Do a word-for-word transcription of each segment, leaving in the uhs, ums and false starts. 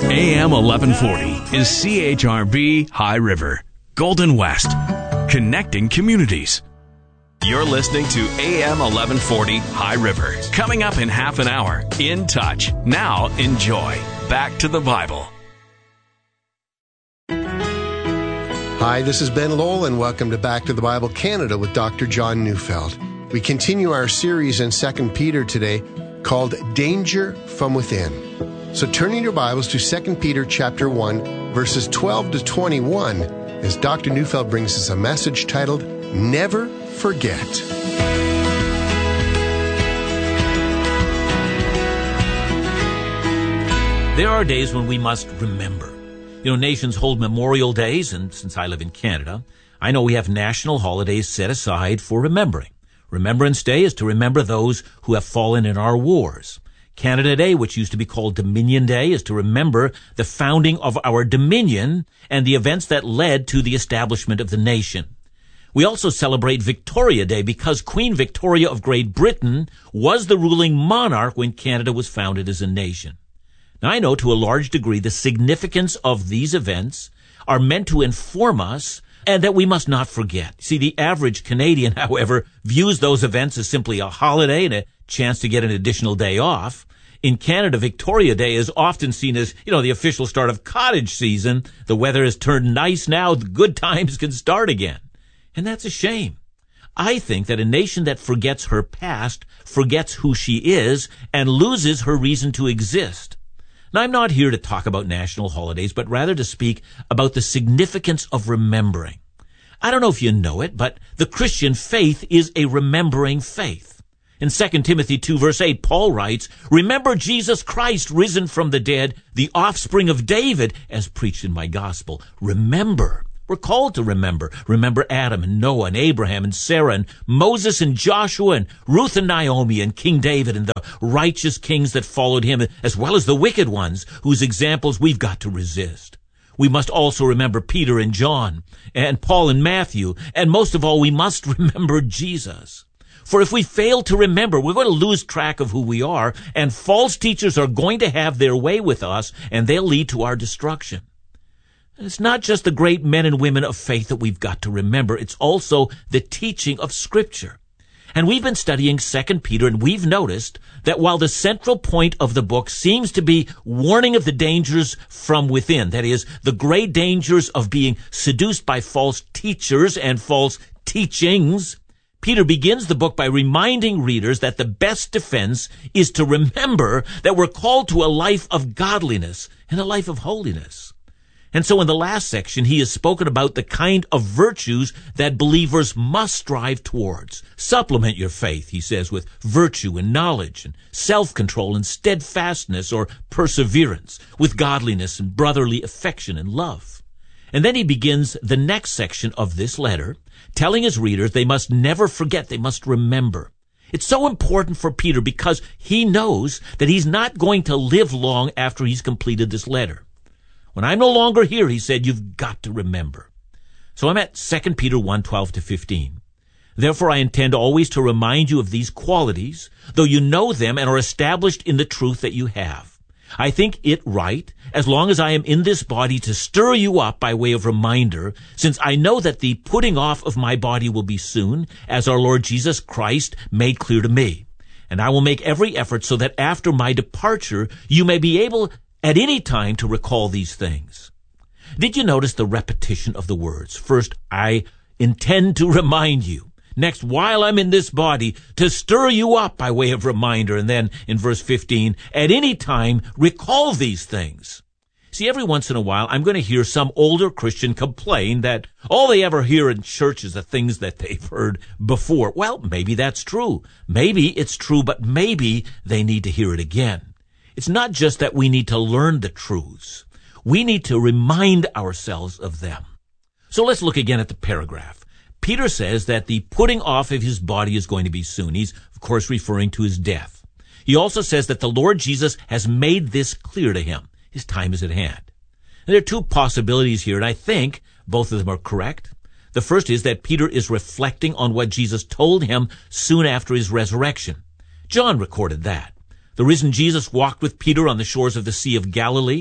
A M eleven forty is C H R B High River, Golden West, connecting communities. You're listening to A M eleven forty High River. Coming up in half an hour, In Touch. Now enjoy. Back to the Bible. Hi, this is Ben Lowell, and welcome to Back to the Bible Canada with Doctor John Neufeld. We continue our series in Second Peter today called Danger from Within. So turning your Bibles to Second Peter chapter one, verses twelve to twenty-one, as Doctor Neufeld brings us a message titled, Never Forget. There are days when we must remember. You know, nations hold memorial days, and since I live in Canada, I know we have national holidays set aside for remembering. Remembrance Day is to remember those who have fallen in our wars. Canada Day, which used to be called Dominion Day, is to remember the founding of our Dominion and the events that led to the establishment of the nation. We also celebrate Victoria Day because Queen Victoria of Great Britain was the ruling monarch when Canada was founded as a nation. Now, I know to a large degree the significance of these events are meant to inform us and that we must not forget. See, the average Canadian, however, views those events as simply a holiday and a chance to get an additional day off. In Canada, Victoria Day is often seen as, you know, the official start of cottage season. The weather has turned nice now. The good times can start again. And that's a shame. I think that a nation that forgets her past forgets who she is and loses her reason to exist. Now, I'm not here to talk about national holidays, but rather to speak about the significance of remembering. I don't know if you know it, but the Christian faith is a remembering faith. In Second Timothy two, verse eight, Paul writes, Remember Jesus Christ risen from the dead, the offspring of David, as preached in my gospel. Remember. We're called to remember. Remember Adam and Noah and Abraham and Sarah and Moses and Joshua and Ruth and Naomi and King David and the righteous kings that followed him, as well as the wicked ones whose examples we've got to resist. We must also remember Peter and John and Paul and Matthew, and most of all, we must remember Jesus. For if we fail to remember, we're going to lose track of who we are, and false teachers are going to have their way with us, and they'll lead to our destruction. It's not just the great men and women of faith that we've got to remember. It's also the teaching of Scripture. And we've been studying Second Peter, and we've noticed that while the central point of the book seems to be warning of the dangers from within, that is, the great dangers of being seduced by false teachers and false teachings, Peter begins the book by reminding readers that the best defense is to remember that we're called to a life of godliness and a life of holiness. And so in the last section, he has spoken about the kind of virtues that believers must strive towards. Supplement your faith, he says, with virtue and knowledge and self-control and steadfastness or perseverance, with godliness and brotherly affection and love. And then he begins the next section of this letter, telling his readers they must never forget, they must remember. It's so important for Peter because he knows that he's not going to live long after he's completed this letter. When I'm no longer here, he said, you've got to remember. So I'm at Second Peter one, twelve to fifteen. Therefore I intend always to remind you of these qualities, though you know them and are established in the truth that you have. I think it right, as long as I am in this body, to stir you up by way of reminder, since I know that the putting off of my body will be soon, as our Lord Jesus Christ made clear to me. And I will make every effort so that after my departure, you may be able at any time to recall these things. Did you notice the repetition of the words? First, I intend to remind you. Next, while I'm in this body, to stir you up by way of reminder. And then in verse fifteen, at any time, recall these things. See, every once in a while, I'm going to hear some older Christian complain that all they ever hear in church is the things that they've heard before. Well, maybe that's true. Maybe it's true, but maybe they need to hear it again. It's not just that we need to learn the truths. We need to remind ourselves of them. So let's look again at the paragraph. Peter says that the putting off of his body is going to be soon. He's, of course, referring to his death. He also says that the Lord Jesus has made this clear to him. His time is at hand. And there are two possibilities here, and I think both of them are correct. The first is that Peter is reflecting on what Jesus told him soon after his resurrection. John recorded that. The risen Jesus walked with Peter on the shores of the Sea of Galilee.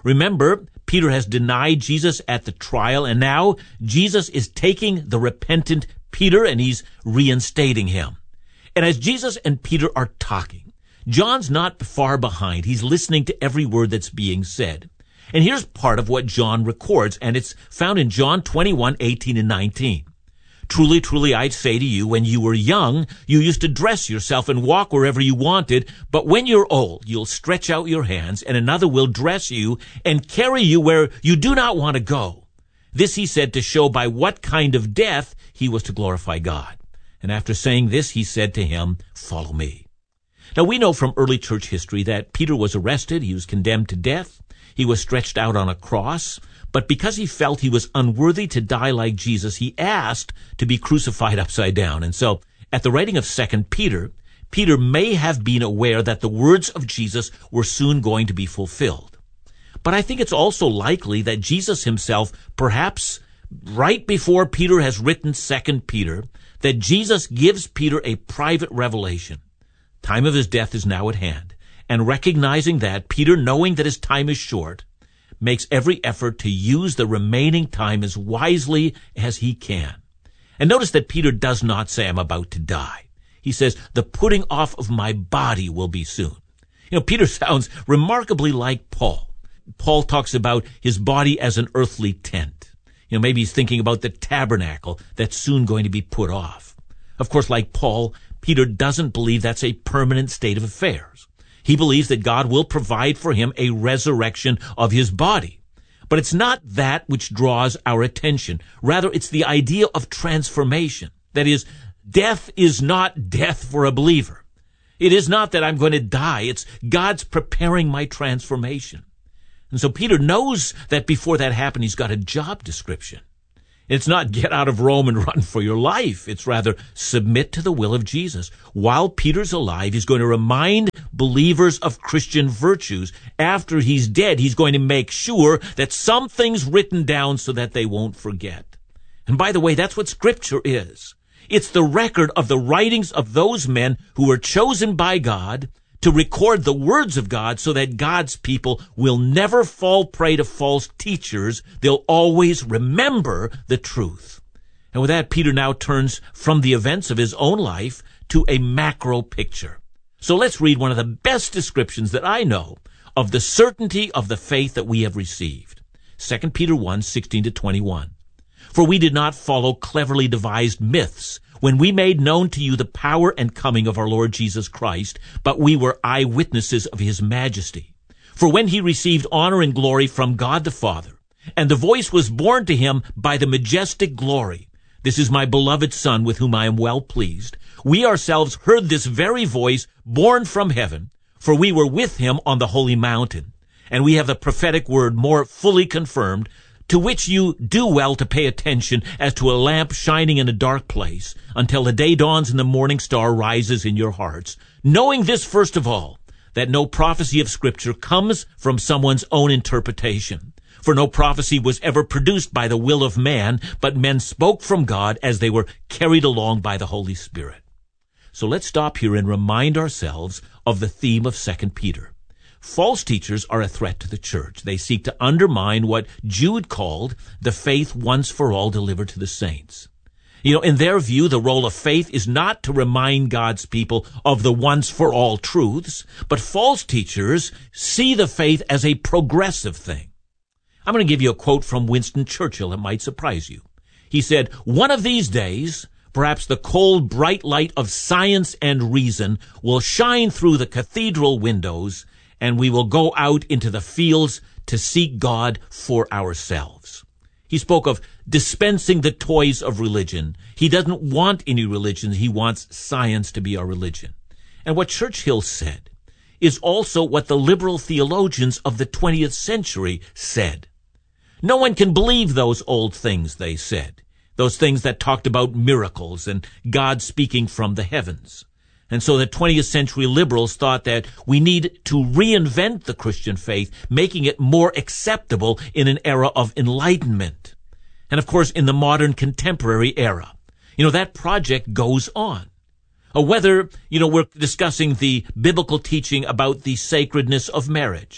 Remember, Peter has denied Jesus at the trial, and now Jesus is taking the repentant Peter and he's reinstating him. And as Jesus and Peter are talking, John's not far behind. He's listening to every word that's being said. And here's part of what John records, and it's found in John twenty-one, eighteen and nineteen. Truly, truly, I say to you, when you were young, you used to dress yourself and walk wherever you wanted. But when you're old, you'll stretch out your hands, and another will dress you and carry you where you do not want to go. This he said to show by what kind of death he was to glorify God. And after saying this, he said to him, follow me. Now, we know from early church history that Peter was arrested. He was condemned to death. He was stretched out on a cross. But because he felt he was unworthy to die like Jesus, he asked to be crucified upside down. And so, at the writing of Second Peter, Peter may have been aware that the words of Jesus were soon going to be fulfilled. But I think it's also likely that Jesus himself, perhaps right before Peter has written Second Peter, that Jesus gives Peter a private revelation. Time of his death is now at hand. And recognizing that, Peter, knowing that his time is short, makes every effort to use the remaining time as wisely as he can. And notice that Peter does not say, I'm about to die. He says, the putting off of my body will be soon. You know, Peter sounds remarkably like Paul. Paul talks about his body as an earthly tent. You know, maybe he's thinking about the tabernacle that's soon going to be put off. Of course, like Paul, Peter doesn't believe that's a permanent state of affairs. He believes that God will provide for him a resurrection of his body. But it's not that which draws our attention. Rather, it's the idea of transformation. That is, death is not death for a believer. It is not that I'm going to die. It's God's preparing my transformation. And so Peter knows that before that happened, he's got a job description. It's not get out of Rome and run for your life. It's rather submit to the will of Jesus. While Peter's alive, he's going to remind believers of Christian virtues. After he's dead, he's going to make sure that something's written down so that they won't forget. And by the way, that's what Scripture is. It's the record of the writings of those men who were chosen by God to record the words of God so that God's people will never fall prey to false teachers. They'll always remember the truth. And with that, Peter now turns from the events of his own life to a macro picture. So let's read one of the best descriptions that I know of the certainty of the faith that we have received. Second Peter one, sixteen to twenty-one. For we did not follow cleverly devised myths when we made known to you the power and coming of our Lord Jesus Christ, but we were eyewitnesses of his majesty. For when he received honor and glory from God the Father, and the voice was borne to him by the majestic glory, this is my beloved Son with whom I am well pleased, we ourselves heard this very voice borne from heaven, for we were with him on the holy mountain. And we have the prophetic word more fully confirmed, to which you do well to pay attention as to a lamp shining in a dark place, until the day dawns and the morning star rises in your hearts, knowing this first of all, that no prophecy of Scripture comes from someone's own interpretation. For no prophecy was ever produced by the will of man, but men spoke from God as they were carried along by the Holy Spirit. So let's stop here and remind ourselves of the theme of Second Peter. False teachers are a threat to the church. They seek to undermine what Jude called the faith once for all delivered to the saints. You know, in their view, the role of faith is not to remind God's people of the once for all truths, but false teachers see the faith as a progressive thing. I'm going to give you a quote from Winston Churchill that might surprise you. He said, one of these days, perhaps the cold, bright light of science and reason will shine through the cathedral windows, and we will go out into the fields to seek God for ourselves. He spoke of dispensing the toys of religion. He doesn't want any religion. He wants science to be our religion. And what Churchill said is also what the liberal theologians of the twentieth century said. No one can believe those old things, they said, those things that talked about miracles and God speaking from the heavens. And so the twentieth century liberals thought that we need to reinvent the Christian faith, making it more acceptable in an era of enlightenment. And of course, in the modern contemporary era, you know, that project goes on. Or whether, you know, we're discussing the biblical teaching about the sacredness of marriage,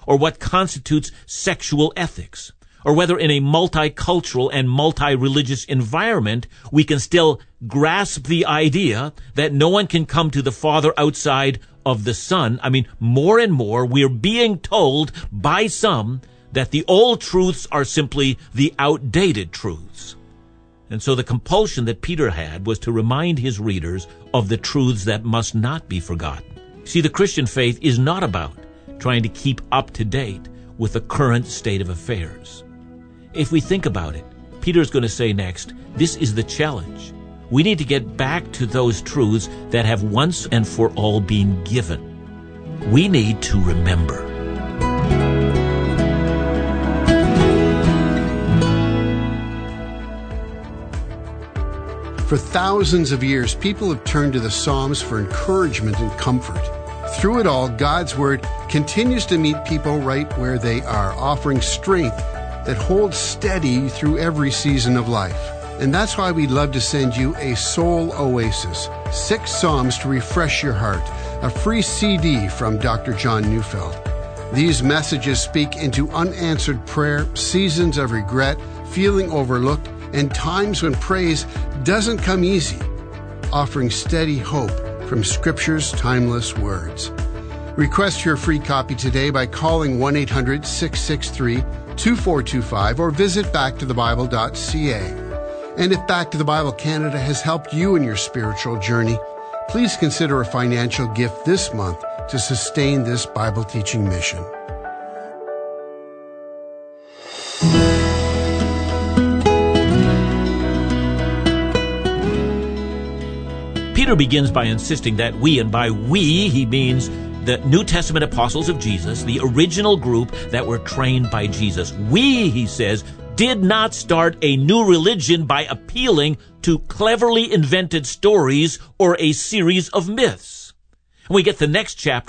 or what constitutes sexual ethics, or whether in a multicultural and multi-religious environment we can still grasp the idea that no one can come to the Father outside of the Son. I mean, more and more we're being told by some that the old truths are simply the outdated truths. And so the compulsion that Peter had was to remind his readers of the truths that must not be forgotten. See, the Christian faith is not about trying to keep up to date with the current state of affairs. If we think about it, Peter's going to say next, this is the challenge. We need to get back to those truths that have once and for all been given. We need to remember. For thousands of years, people have turned to the Psalms for encouragement and comfort. Through it all, God's Word continues to meet people right where they are, offering strength that holds steady through every season of life. And that's why we'd love to send you a Soul Oasis, six Psalms to refresh your heart, a free C D from Doctor John Neufeld. These messages speak into unanswered prayer, seasons of regret, feeling overlooked, and times when praise doesn't come easy, offering steady hope from Scripture's timeless words. Request your free copy today by calling one eight hundred six six three two four two five or visit back to the bible dot c a. And if Back to the Bible Canada has helped you in your spiritual journey, please consider a financial gift this month to sustain this Bible teaching mission. Peter begins by insisting that we, and by we he means the New Testament apostles of Jesus, the original group that were trained by Jesus. We, he says, did not start a new religion by appealing to cleverly invented stories or a series of myths. And we get the next chapter